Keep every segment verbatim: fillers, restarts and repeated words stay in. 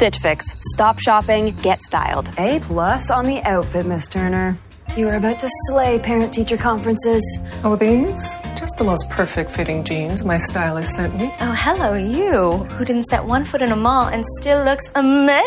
Stitch Fix. Stop shopping, get styled. A plus on the outfit, Miss Turner. You are about to slay parent-teacher conferences. Oh, these? Just the most perfect fitting jeans my stylist sent me. Oh, hello, you, who didn't set one foot in a mall and still looks amazing.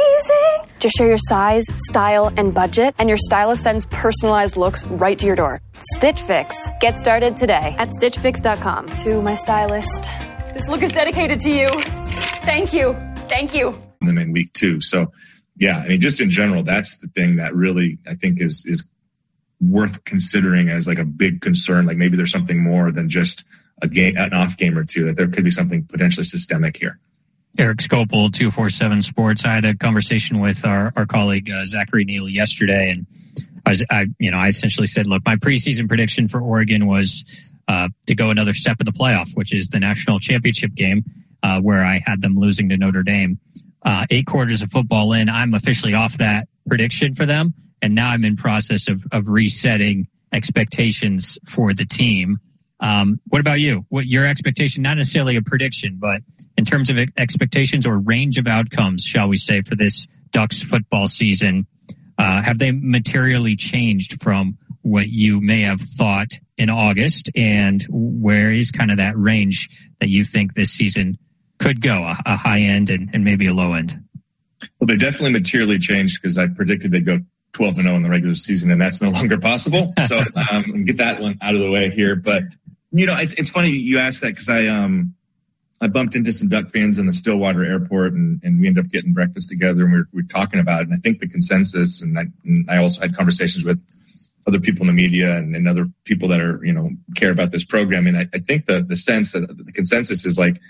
Just share your size, style, and budget, and your stylist sends personalized looks right to your door. Stitch Fix. Get started today at stitch fix dot com. To my stylist, this look is dedicated to you. Thank you. Thank you. And then in week two. So, yeah, I mean, just in general, that's the thing that really, I think, is is worth considering as like a big concern. Like maybe there's something more than just a game, an off game or two, that there could be something potentially systemic here. Eric Scopel, two forty-seven Sports. I had a conversation with our, our colleague, uh, Zachary Neal yesterday. And I was, I, you know, I essentially said, look, my preseason prediction for Oregon was, uh, to go another step in the playoff, which is the national championship game, uh, where I had them losing to Notre Dame. Uh, eight quarters of football in, I'm officially off that prediction for them. And now I'm in process of, of resetting expectations for the team. Um, what about you? What your expectation, not necessarily a prediction, but in terms of expectations or range of outcomes, shall we say, for this Ducks football season, uh, have they materially changed from what you may have thought in August? And where is kind of that range that you think this season could go, a, a high end and, and maybe a low end? Well, they definitely materially changed because I predicted they'd go twelve and oh in the regular season, and that's no longer possible. So um, get that one out of the way here. But, you know, it's it's funny you asked that because I um I bumped into some Duck fans in the Stillwater airport, and, and we ended up getting breakfast together, and we were, we were talking about it. And I think the consensus, and I, and I also had conversations with other people in the media and, and other people that are, you know, care about this program. And I, I think the the sense that the consensus is like,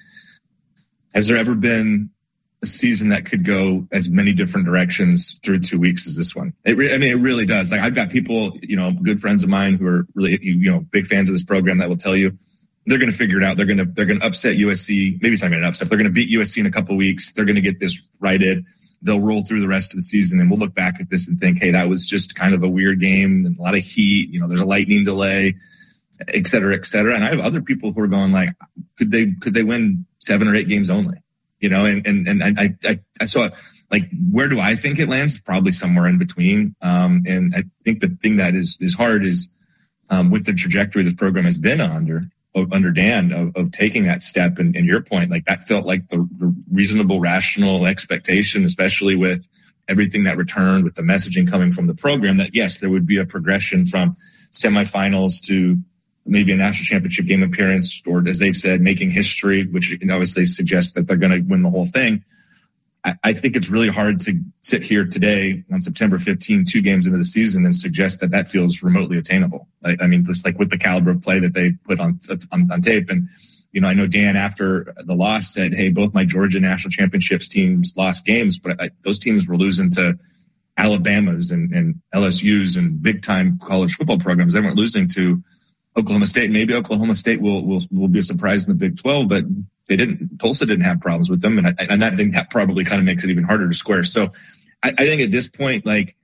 has there ever been a season that could go as many different directions through two weeks as this one? It re- I mean, it really does. Like, I've got people, you know, good friends of mine who are really, you know, big fans of this program that will tell you they're going to figure it out. They're going to, they're going to upset U S C. Maybe it's not going to upset. They're going to beat U S C in a couple of weeks. They're going to get this righted. They'll roll through the rest of the season, and we'll look back at this and think, hey, that was just kind of a weird game and a lot of heat. You know, there's a lightning delay, et cetera, et cetera. And I have other people who are going like, could they, could they win seven or eight games only? You know, and, and, and I, I, I saw, like, where do I think it lands? Probably somewhere in between. Um, and I think the thing that is, is hard is, um, with the trajectory this program has been under, under Dan, of, of taking that step. And, and your point, like, that felt like the, the reasonable, rational expectation, especially with everything that returned, with the messaging coming from the program, that yes, there would be a progression from semifinals to maybe a national championship game appearance, or as they've said, making history, which obviously suggests that they're going to win the whole thing. I, I think it's really hard to sit here today on September fifteenth, two games into the season, and suggest that that feels remotely attainable. I, I mean, just like with the caliber of play that they put on, on, on tape. And, you know, I know Dan, after the loss, said, hey, both my Georgia national championships teams lost games, but I, those teams were losing to Alabama's and, and L S U's and big time college football programs. They weren't losing to Oklahoma State. Maybe Oklahoma State will, will, will be a surprise in the Big twelve, but they didn't, Tulsa didn't have problems with them. And I, and I think that probably kind of makes it even harder to square. So I, I think at this point, like,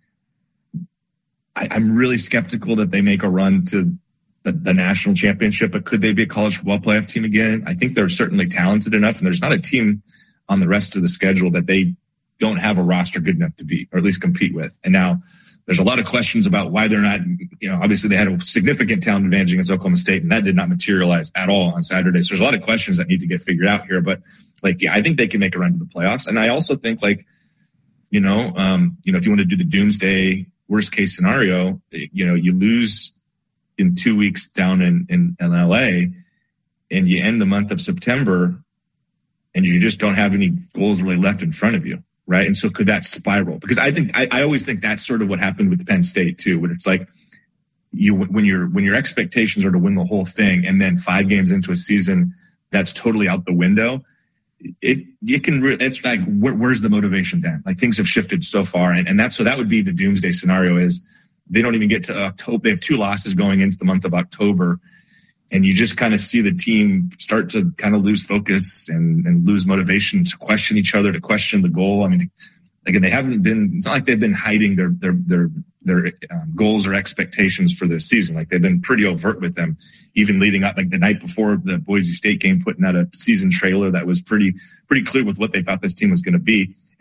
I, I'm really skeptical that they make a run to the, the national championship, but could they be a college football playoff team again? I think they're certainly talented enough, and there's not a team on the rest of the schedule that they don't have a roster good enough to beat, or at least compete with. And now, there's a lot of questions about why they're not, you know, obviously they had a significant talent advantage against Oklahoma State, and that did not materialize at all on Saturday. So there's a lot of questions that need to get figured out here. But, like, yeah, I think they can make a run to the playoffs. And I also think, like, you know, um, you know, if you want to do the doomsday worst case scenario, you know, you lose in two weeks down in, in, in L A, and you end the month of September, and you just don't have any goals really left in front of you. Right. And so could that spiral? Because I think I, I always think that's sort of what happened with Penn State, too, when it's like you when your when your expectations are to win the whole thing, and then five games into a season that's totally out the window. It it can re- it's like where, where's the motivation then? Like, things have shifted so far. And, and that's so that would be the doomsday scenario, is they don't even get to October. They have two losses going into the month of October. And you just kind of see the team start to kind of lose focus and, and lose motivation to question each other, to question the goal. I mean, again, they haven't been, it's not like they've been hiding their, their, their, their um, goals or expectations for this season. Like, they've been pretty overt with them, even leading up, like the night before the Boise State game, putting out a season trailer that was pretty, pretty clear with what they thought this team was going to be.